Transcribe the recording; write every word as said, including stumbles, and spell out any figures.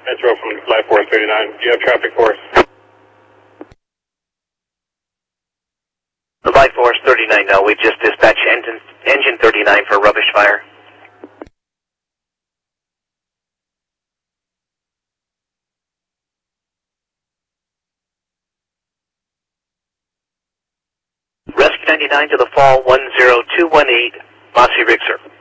Metro from Life Force thirty-nine. Do you have traffic for us? The Life Force thirty-nine, no. We just dispatched engine, engine thirty-nine for rubbish fire. Rescue ninety-nine to the fall one zero two one eight, Mossy Rixer.